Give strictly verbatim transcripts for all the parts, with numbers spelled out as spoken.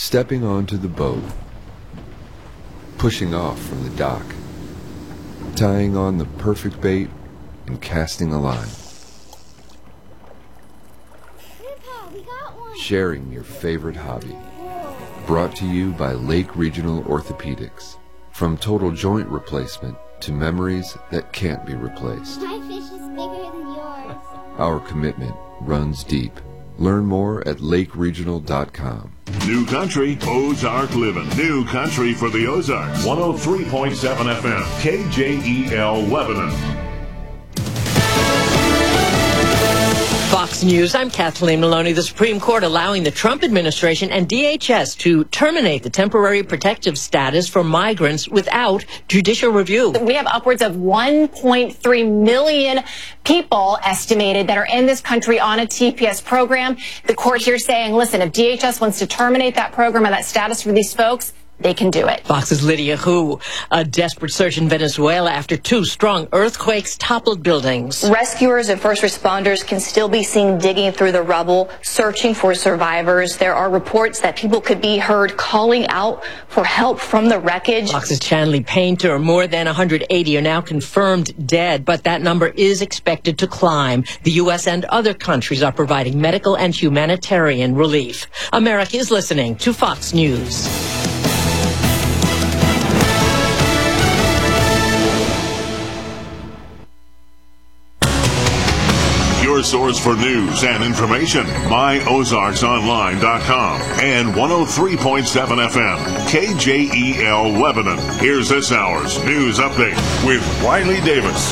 Stepping onto the boat, pushing off from the dock, tying on the perfect bait, and casting a line. Grandpa, we got one. Sharing your favorite hobby. Brought to you by Lake Regional Orthopedics. From total joint replacement to memories that can't be replaced. My fish is bigger than yours. Our commitment runs deep. Learn more at lake regional dot com. New Country, Ozark Living. New Country for the Ozarks. one oh three point seven F M, K J E L Lebanon. Fox News, I'm Kathleen Maloney. The Supreme Court allowing the Trump administration and D H S to terminate the temporary protective status for migrants without judicial review. We have upwards of one point three million people estimated that are in this country on a T P S program. The court here saying, listen, if D H S wants to terminate that program or that status for these folks, they can do it. Fox's Lydia Hu. A desperate search in Venezuela after two strong earthquakes toppled buildings. Rescuers and first responders can still be seen digging through the rubble, searching for survivors. There are reports that people could be heard calling out for help from the wreckage. Fox's Chanley Painter. More than one hundred eighty are now confirmed dead, but that number is expected to climb. The U S and other countries are providing medical and humanitarian relief. America is listening to Fox News. Your source for news and information, my ozarks online dot com and one oh three point seven F M, K J E L Lebanon. Here's this hour's news update with Riley Davis.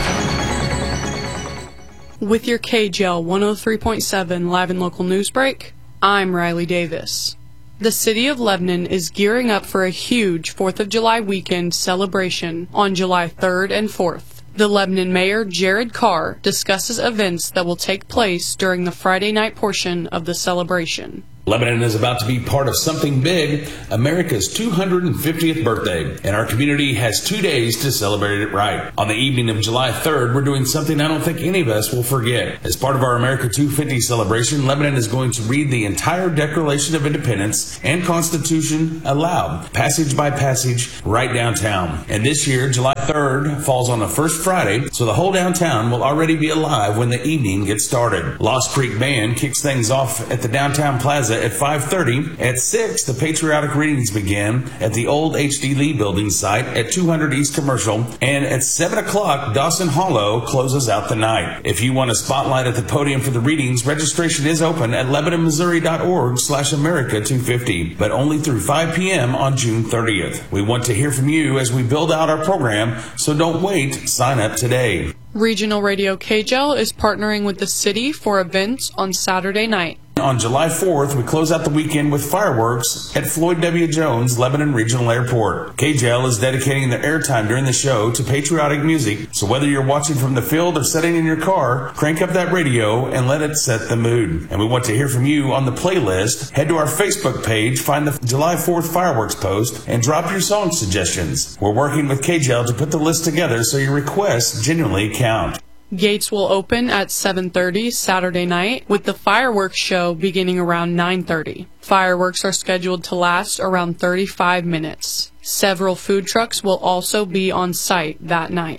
With your K J L one oh three point seven live and local news break, I'm Riley Davis. The city of Lebanon is gearing up for a huge fourth of July weekend celebration on July third and fourth. The Lebanon Mayor, Jared Carr, discusses events that will take place during the Friday night portion of the celebration. Lebanon is about to be part of something big, America's two hundred fiftieth birthday, and our community has two days to celebrate it right. On the evening of July third, we're doing something I don't think any of us will forget. As part of our America two fifty celebration, Lebanon is going to read the entire Declaration of Independence and Constitution aloud, passage by passage, right downtown. And this year, July third falls on the first Friday, so the whole downtown will already be alive when the evening gets started. Lost Creek Band kicks things off at the downtown plaza at five thirty. At six, the patriotic readings begin at the old H D Lee building site at two hundred East Commercial. And at seven o'clock, Dawson Hollow closes out the night. If you want a spotlight at the podium for the readings, registration is open at lebanon missouri dot org slash America two fifty, but only through five p.m. on June thirtieth. We want to hear from you as we build out our program, so don't wait. Sign up today. Regional Radio K J L is partnering with the city for events on Saturday night. On July fourth, we close out the weekend with fireworks at Floyd W. Jones Lebanon Regional Airport. K J L is dedicating the airtime during the show to patriotic music, so whether you're watching from the field or sitting in your car, crank up that radio and let it set the mood. And we want to hear from you on the playlist. Head to our Facebook page, find the July fourth fireworks post, and drop your song suggestions. We're working with K J L to put the list together so your requests genuinely count. Gates will open at seven thirty Saturday night, with the fireworks show beginning around nine thirty. Fireworks are scheduled to last around thirty-five minutes. Several food trucks will also be on site that night.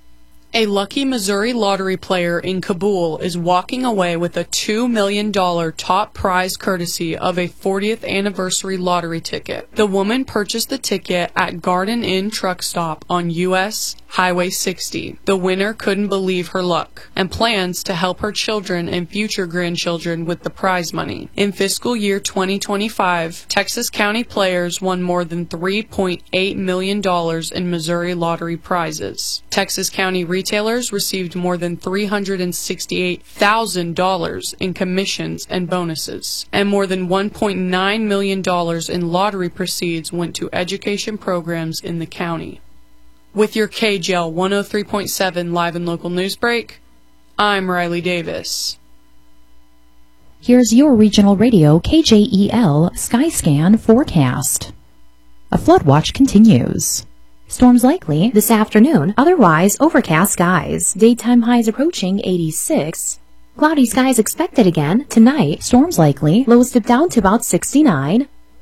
A lucky Missouri lottery player in Kabul is walking away with a two million dollars top prize courtesy of a fortieth anniversary lottery ticket. The woman purchased the ticket at Garden Inn truck stop on U S Highway sixty. The winner couldn't believe her luck and plans to help her children and future grandchildren with the prize money. In fiscal year twenty twenty-five, Texas County players won more than three point eight million dollars in Missouri lottery prizes. Texas County retailers received more than three hundred sixty-eight thousand dollars in commissions and bonuses, and more than one point nine million dollars in lottery proceeds went to education programs in the county. With your K J L one oh three point seven live and local news break, I'm Riley Davis. Here's your regional radio K J E L Skyscan forecast. A flood watch continues. Storms likely this afternoon, otherwise overcast skies. Daytime highs approaching eighty-six. Cloudy skies expected again tonight. Storms likely, lows dip down to about sixty-nine.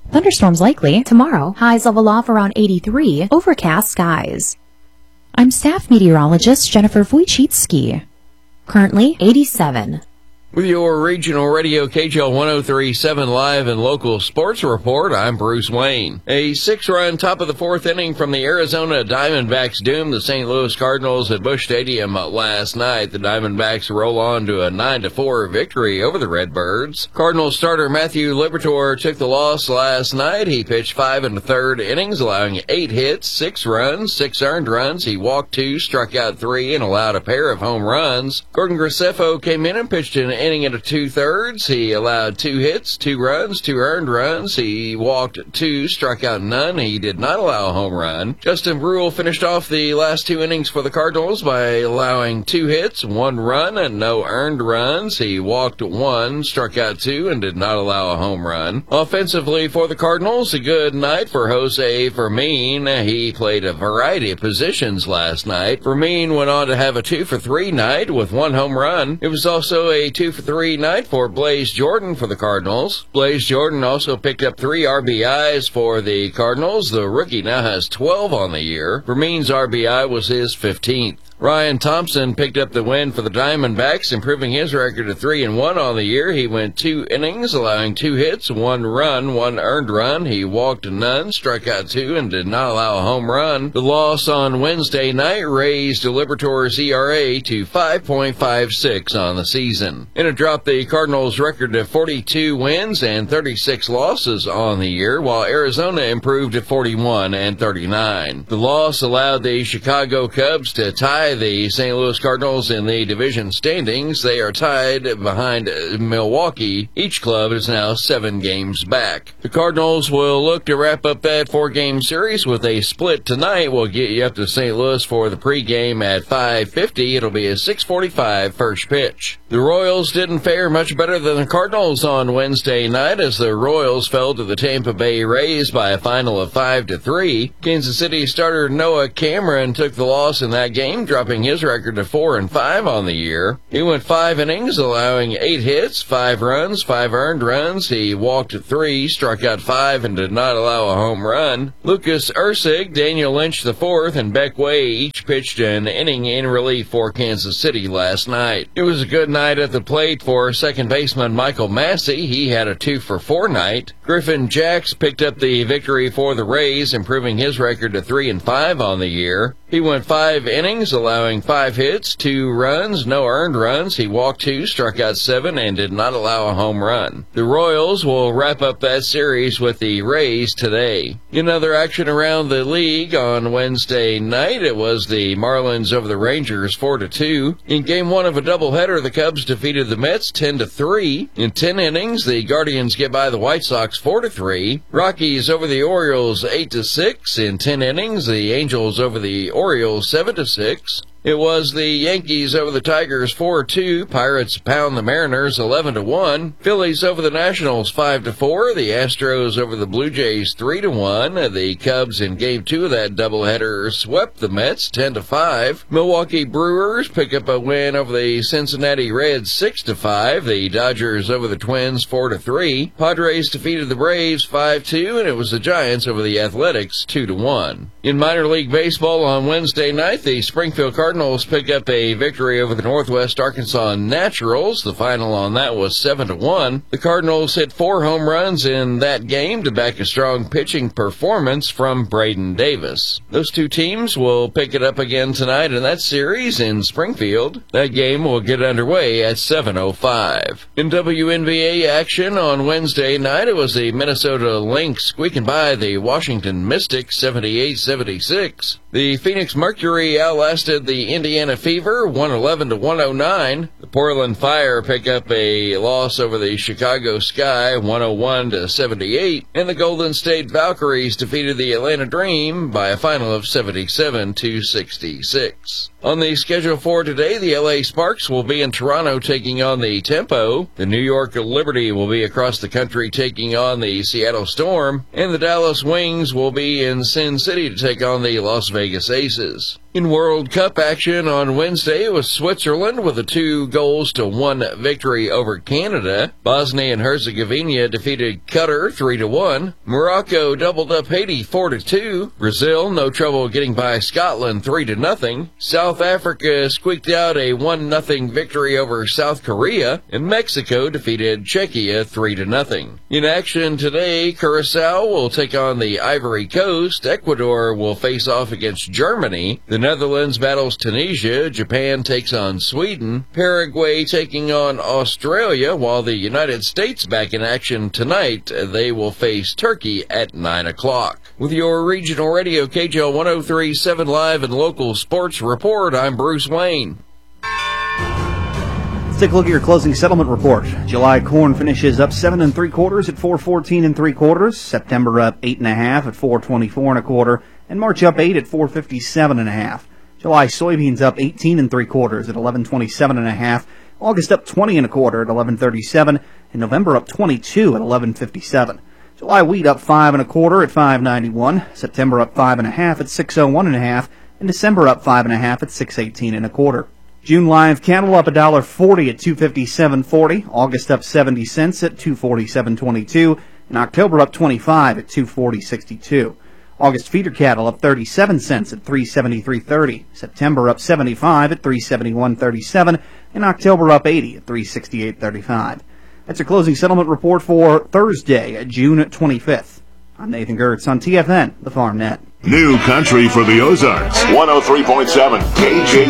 Thunderstorms likely tomorrow. Highs level off around eighty-three. Overcast skies. I'm staff meteorologist Jennifer Wojcicki. Currently eighty-seven. With your regional radio K J L one oh three point seven live and local sports report, I'm Bruce Wayne. A six-run top of the fourth inning from the Arizona Diamondbacks doomed the Saint Louis Cardinals at Busch Stadium last night. The Diamondbacks roll on to a nine to four victory over the Redbirds. Cardinals starter Matthew Liberatore took the loss last night. He pitched five and a third innings, allowing eight hits, six runs, six earned runs. He walked two, struck out three, and allowed a pair of home runs. Gordon Graceffo came in and pitched an inning into two-thirds. He allowed two hits, two runs, two earned runs. He walked two, struck out none. He did not allow a home run. Justin Brule finished off the last two innings for the Cardinals by allowing two hits, one run, and no earned runs. He walked one, struck out two, and did not allow a home run. Offensively for the Cardinals, a good night for Jose Fermin. He played a variety of positions last night. Fermin went on to have a two for three night with one home run. It was also a two for three night for Blaze Jordan for the Cardinals. Blaze Jordan also picked up three R B Is for the Cardinals. The rookie now has twelve on the year. Fermin's R B I was his fifteenth. Ryan Thompson picked up the win for the Diamondbacks, improving his record to three and one on the year. He went two innings, allowing two hits, one run, one earned run. He walked none, struck out two, and did not allow a home run. The loss on Wednesday night raised Liberatore's E R A to five point five six on the season. And it dropped the Cardinals' record to forty-two wins and thirty-six losses on the year, while Arizona improved to forty-one and thirty-nine. The loss allowed the Chicago Cubs to tie the Saint Louis Cardinals in the division standings. They are tied behind Milwaukee. Each club is now seven games back. The Cardinals will look to wrap up that four-game series with a split tonight. We'll get you up to Saint Louis for the pregame at five fifty. It'll be a six forty-five first pitch. The Royals didn't fare much better than the Cardinals on Wednesday night as the Royals fell to the Tampa Bay Rays by a final of five to three. Kansas City starter Noah Cameron took the loss in that game, dropping his record to four and five on the year. He went five innings, allowing eight hits, five runs, five earned runs. He walked three, struck out five, and did not allow a home run. Lucas Ursig, Daniel Lynch the fourth, and Beck Way each pitched an inning in relief for Kansas City last night. It was a good night at the plate for second baseman Michael Massey. He had a two for four night. Griffin Jacks picked up the victory for the Rays, improving his record to three and five on the year. He went five innings, allowing five hits, two runs, no earned runs. He walked two, struck out seven, and did not allow a home run. The Royals will wrap up that series with the Rays today. In other action around the league on Wednesday night, it was the Marlins over the Rangers four to two. In game one of a doubleheader, the Cubs defeated the Mets ten to three. In ten innings, the Guardians get by the White Sox four to three. Rockies over the Orioles eight to six. In ten innings, the Angels over the Orioles seven to six. It was the Yankees over the Tigers four two. Pirates pound the Mariners eleven to one. Phillies over the Nationals five to four. The Astros over the Blue Jays three to one. The Cubs in game two of that doubleheader swept the Mets ten to five. Milwaukee Brewers pick up a win over the Cincinnati Reds six to five. The Dodgers over the Twins four to three. Padres defeated the Braves five two, and it was the Giants over the Athletics two to one. In minor league baseball on Wednesday night, the Springfield Cardinals Cardinals pick up a victory over the Northwest Arkansas Naturals. The final on that was seven to one. The Cardinals hit four home runs in that game to back a strong pitching performance from Braden Davis. Those two teams will pick it up again tonight in that series in Springfield. That game will get underway at seven oh five. In W N B A action on Wednesday night, it was the Minnesota Lynx squeaking by the Washington Mystics seventy-eight seventy-six. The Phoenix Mercury outlasted the Indiana Fever one eleven to one oh nine. The Portland Fire pick up a loss over the Chicago Sky one oh one to seventy-eight, and the Golden State Valkyries defeated the Atlanta Dream by a final of seventy-seven to sixty-six. On the schedule for today, the L A Sparks will be in Toronto taking on the Tempo. The New York Liberty will be across the country taking on the Seattle Storm. And the Dallas Wings will be in Sin City to take on the Las Vegas Aces. In World Cup action on Wednesday, it was Switzerland with a two goals to one victory over Canada. Bosnia and Herzegovina defeated Qatar three to one. Morocco doubled up Haiti four to two. Brazil no trouble getting by Scotland three to nothing. South Africa squeaked out a one nothing victory over South Korea, and Mexico defeated Czechia three to nothing. In action today, Curacao will take on the Ivory Coast. Ecuador will face off against Germany. The Netherlands battles Tunisia, Japan takes on Sweden, Paraguay taking on Australia, while the United States back in action tonight. They will face Turkey at nine o'clock. With your regional radio K J L one oh three point seven live and local sports report, I'm Bruce Wayne. Let's take a look at your closing settlement report. July corn finishes up seven and three quarters at four fourteen and three quarters. September up eight and a half at four twenty-four and a quarter. And March up eight at four fifty-seven and a half. July soybeans up eighteen and three quarters at eleven twenty-seven and a half. August up twenty and a quarter at eleven thirty-seven. And November up twenty-two at eleven fifty-seven. July wheat up five and a quarter at five ninety-one. September up five and a half at six oh one and a half. And December up five and a half at six eighteen and a quarter. June live cattle up one dollar forty at two fifty-seven forty. August up seventy cents at two forty-seven twenty-two. And October up twenty-five at two forty sixty-two. August feeder cattle up thirty-seven cents at three seventy-three thirty. September up seventy-five at three seventy-one thirty-seven. And October up eighty at three sixty-eight thirty-five. That's a closing settlement report for Thursday, June twenty-fifth. I'm Nathan Gertz on T F N, the Farm Net. New country for the Ozarks. one oh three point seven K J